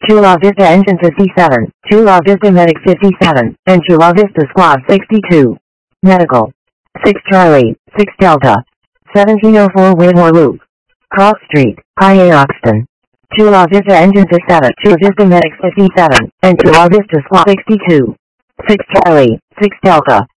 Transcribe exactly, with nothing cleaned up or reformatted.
Chula Vista Engine fifty-seven, Chula Vista Medic fifty-seven, and Chula Vista Squad sixty-two. Medical. six Charlie, six Delta. seventeen oh four Whitmore Loop. Cross Street, I A Oxton. Chula Vista Engine fifty-seven, Chula Vista Medic fifty-seven, and Chula Vista Squad sixty-two. six Charlie, six Delta.